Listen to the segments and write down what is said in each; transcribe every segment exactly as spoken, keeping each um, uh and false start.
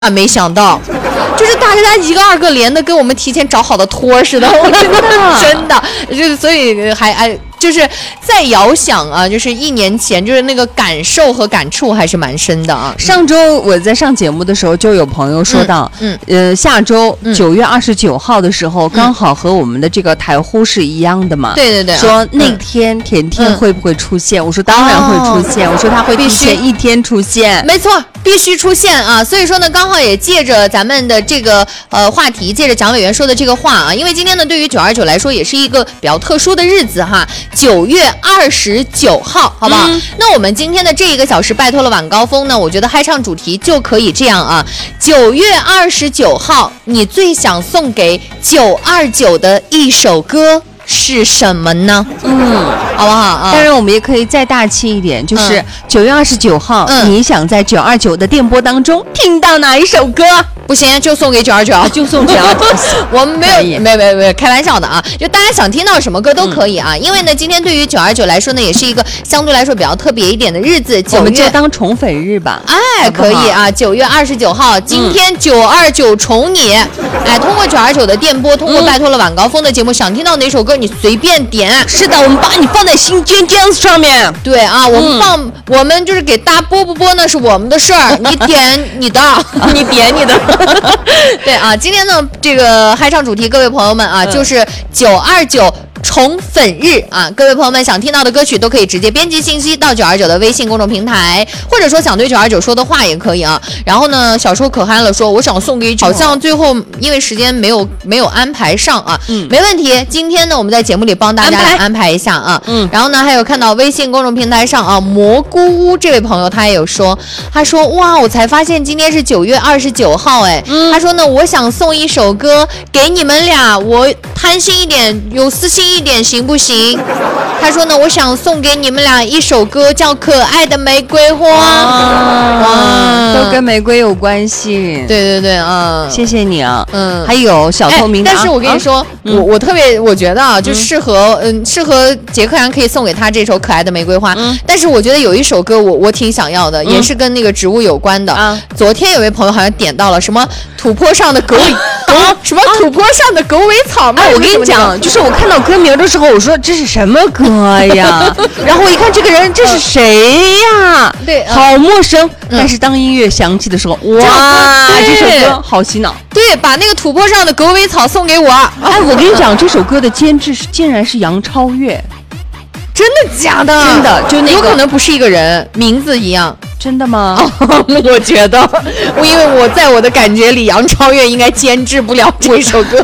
啊，没想到，就是大家一个二个连的跟我们提前找好的托似的，我真的真的，就是所以还还就是在遥想啊，就是一年前，就是那个感受和感触还是蛮深的啊。 上周我在上节目的时候，就有朋友说到，嗯，嗯呃，下周九月二十九号的时候，嗯、刚好和我们的这个台呼是一样的嘛。 对对对， 说那天甜甜会不会出现？嗯、我说当然会出现，哦、我说他会提前一天出现， 没错。必须出现啊！所以说呢，刚好也借着咱们的这个呃话题，借着蒋委员说的这个话啊，因为今天呢，对于九二九来说也是一个比较特殊的日子哈，九月二十九号，好不好？嗯、那我们今天的这一个小时，拜托了晚高峰呢，我觉得嗨唱主题就可以这样啊，九月二十九号，你最想送给九二九的一首歌是什么呢？嗯，好不好啊？ 当然，我们也可以再大气一点，就是九月二十九号，嗯、你想在九二九的电波当中听到哪一首歌？ 不行，就送给九二九， 就送九二九。 我们没有，没没没，开玩笑的啊！就大家想听到什么歌都可以啊，嗯、因为呢，今天对于九二九来说呢，也是一个相对来说比较特别一点的日子。 我们就当宠粉日吧。 哎，好好可以啊！九月二十九号，今天九二九宠你。嗯、哎，通过九二九的电波，通过拜托了晚高峰的节目，想听到哪首歌？你随便点。 是的，我们把你放在心尖尖上面。 对啊，我们放，嗯、我们就是给大家播不播那是我们的事儿，你点你的，你点你的。对啊，今天呢，这个嗨唱主题，各位朋友们啊，嗯、就是九二九。宠粉日啊，各位朋友们想听到的歌曲都可以直接编辑信息到九二九的微信公众平台，或者说想对九二九说的话也可以啊。然后呢，小时候可嗨了说，我想送给，好像最后因为时间没有没有安排上啊，嗯，没问题。今天呢，我们在节目里帮大家来安排一下啊，嗯。然后呢，还有看到微信公众平台上啊，蘑菇屋这位朋友他也有说，他说哇，我才发现今天是九月二十九号，哎，嗯、他说呢，我想送一首歌给你们俩，我贪心一点，有私心一点行不行？他说呢，我想送给你们俩一首歌，叫《可爱的玫瑰花》 啊，都跟玫瑰有关系。 对对对啊， 谢谢你啊。嗯，还有小透明的、 哎，但是我跟你说，啊、我我特别我觉得啊，就适合嗯适合杰克阳可以送给他这首《可爱的玫瑰花》。嗯，但是我觉得有一首歌我我挺想要的，嗯、也是跟那个植物有关的。啊，昨天有位朋友好像点到了什么土坡上的狗尾，啊、什么土坡上的狗尾草嘛。 哎，我跟你讲，就是我看到歌名的时候，我说这是什么歌呀？然后我一看这个人，这是谁呀？ 对， 好陌生。嗯、但是当音乐响起的时候，哇，这首歌好洗脑。 对，把那个土坡上的狗尾草送给我。 哎，我跟你讲，这首歌的监制是竟然是杨超越。 真的假的？ 真的，就那个有可能不是一个人，名字一样。 真的吗？ 哦、我觉得，因为我在我的感觉里，杨超越应该监制不了这首歌。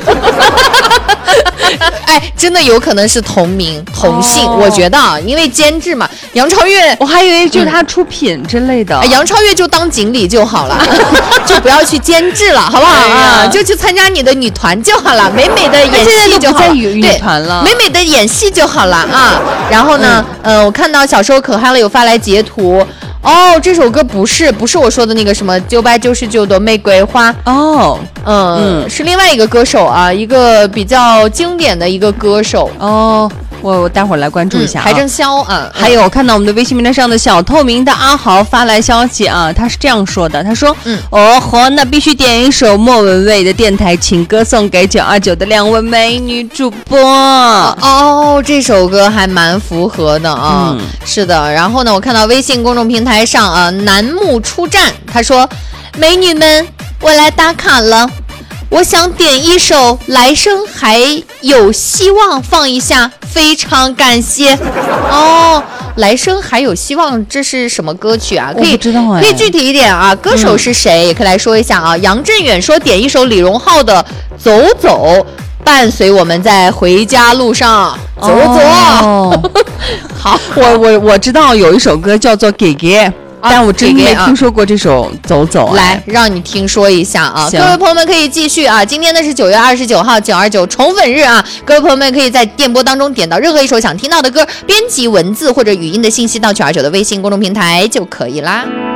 哎，真的有可能是同名同姓，哦、我觉得啊，因为监制嘛，杨超越， 我还以为就是他出品之类的。 嗯、杨超越就当经理就好了，就不要去监制了，好不好啊？就去参加你的女团就好了，美美的演戏就好了。 女团了， 美美的演戏就好了啊。然后呢，嗯、呃，我看到小时候可嗨了，有发来截图。哦，这首歌不是不是我说的那个什么九百九十九朵玫瑰花哦，嗯嗯，是另外一个歌手啊，一个比较经典的一个歌手哦。我我待会儿来关注一下、啊嗯、 邰正宵啊。 还有看到我们的微信平台上的小透明的阿豪发来消息啊，他是这样说的，他说嗯哦吼，那必须点一首莫文蔚的电台情歌送给九二九的两位美女主播。 哦，这首歌还蛮符合的啊、嗯、是的。然后呢，我看到微信公众平台上啊，楠木出战，他说美女们我来打卡了，我想点一首来生还有希望放一下，非常感谢。哦，来生还有希望，这是什么歌曲啊？可以知道哎， 可以具体一点啊？歌手是谁？嗯、也可以来说一下啊。杨振远说点一首李荣浩的《走走》，伴随我们在回家路上走走。哦、好， 我我我知道有一首歌叫做《给给》。但我真没听说过这首走走、啊、 来让你听说一下啊！各位朋友们可以继续啊，今天呢是九月二十九号九二九宠粉日啊，各位朋友们可以在电波当中点到任何一首想听到的歌，编辑文字或者语音的信息到九二九的微信公众平台就可以啦。